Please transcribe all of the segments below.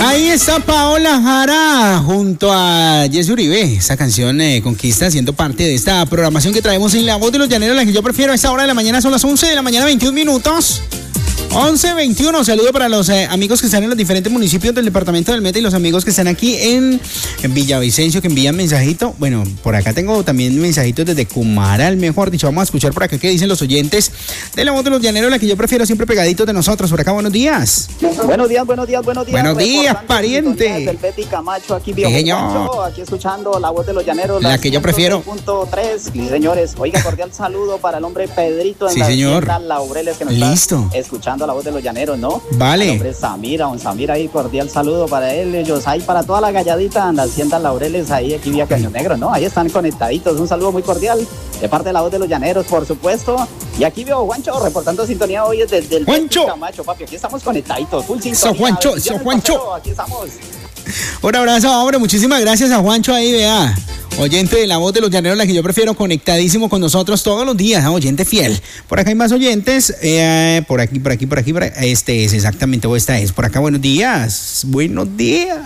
Ahí está Paola Jara junto a Jessy Uribe. Esta canción Conquista, siendo parte de esta programación que traemos en La Voz de los Llaneros, la que yo prefiero a esta hora de la mañana. Son las 11 de la mañana, 21 minutos. 11:21, saludo para los amigos que están en los diferentes municipios del departamento del Meta y los amigos que están aquí en Villavicencio, que envían mensajito. Bueno, por acá tengo también mensajitos desde Cumaral, mejor dicho. Vamos a escuchar por acá qué dicen los oyentes de La Voz de los Llaneros, la que yo prefiero, siempre pegaditos de nosotros. Por acá, buenos días. Buenos días. Buenos días, pariente. El Betty Camacho, aquí señor. aquí escuchando La Voz de los Llaneros. La que yo prefiero. .3. Y señores, oiga, cordial saludo para el hombre Pedrito en sí, la señor. Laureles, que nos listo. Está escuchando La Voz de los Llaneros, ¿no? Vale. El hombre Samira ahí, cordial saludo para él, ellos ahí, para toda la galladita en la hacienda Laureles, ahí aquí vía Caño Negro, ¿no? Ahí están conectaditos, un saludo muy cordial de parte de La Voz de los Llaneros, por supuesto. Y aquí veo Juancho reportando sintonía hoy desde el Juancho Camacho, papi, aquí estamos conectaditos, full sintonía. Juancho. Aquí estamos. Un abrazo, hombre, muchísimas gracias a Juancho ahí, vea. Oyente de La Voz de los Llaneros, la que yo prefiero, conectadísimo con nosotros todos los días, oyente fiel. Por acá hay más oyentes, por aquí, este es exactamente, o esta es, por acá, buenos días. Buenos días.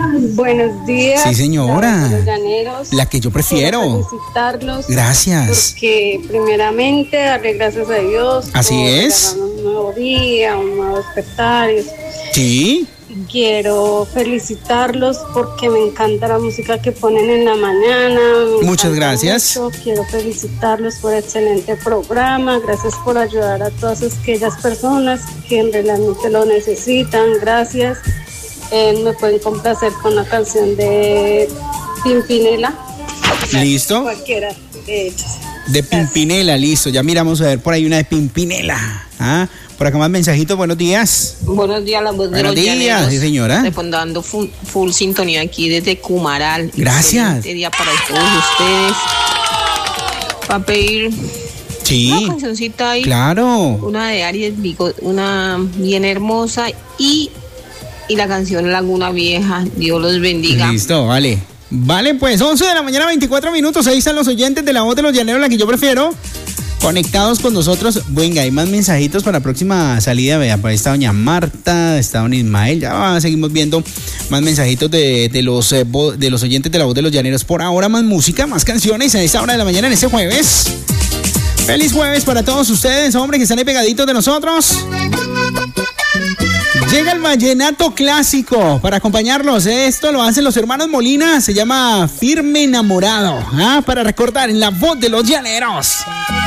Sí, señora. Los Llaneros, la que yo prefiero. Quiero felicitarlos. Gracias. Porque primeramente darle gracias a Dios. Así es. Un nuevo día, un nuevo despertar. Sí. Quiero felicitarlos porque me encanta la música que ponen en la mañana. Muchas gracias. Mucho. Quiero felicitarlos por el excelente programa. Gracias por ayudar a todas aquellas personas que realmente lo necesitan. Gracias. Me pueden complacer con la canción de Pimpinela. ¿Listo? Cualquiera de ellos. De Pimpinela, listo. Ya miramos a ver por ahí una de Pimpinela. Por acá más mensajitos, buenos días. Buenos días, La Voz de los Llaneros. Buenos días, sí, señora. Dando full sintonía aquí desde Cumaral. Gracias. Excelente día para todos ustedes. Para pedir una cancioncita ahí. Claro. Una de Aries Vigo, una bien hermosa. Y la canción Laguna Vieja. Dios los bendiga. Listo, vale. Vale, pues 11 de la mañana, 24 minutos. Ahí están los oyentes de La Voz de los Llaneros, la que yo prefiero. Conectados con nosotros. Venga, hay más mensajitos para la próxima salida. Vea, por ahí está doña Marta, está don Ismael. Ya seguimos viendo más mensajitos de los oyentes de La Voz de los Llaneros. Por ahora más música, más canciones a esta hora de la mañana en este jueves. Feliz jueves para todos ustedes, hombre, que están ahí pegaditos de nosotros. Llega el vallenato clásico para acompañarlos. Esto lo hacen los hermanos Molina. Se llama Firme Enamorado. Para recordar en La Voz de los Llaneros.